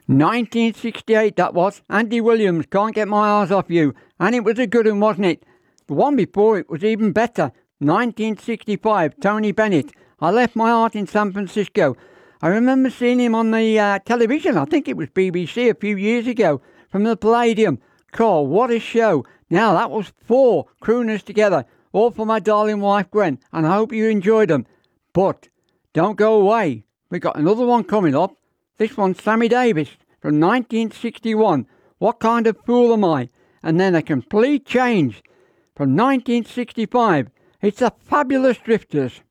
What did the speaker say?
1968 that was. Andy Williams, Can't Get My Eyes Off You. And it was a good one, wasn't it? The one before it was even better. 1965, Tony Bennett. I Left My Heart in San Francisco. I remember seeing him on the television. I think it was BBC a few years ago. From the Palladium. God, what a show. Now, that was 4 crooners together. All for my darling wife, Gwen. And I hope you enjoyed them. But don't go away. We've got another one coming up. This one's Sammy Davis from 1961. What Kind of Fool Am I? And then a complete change from 1965. It's the Fabulous Drifters.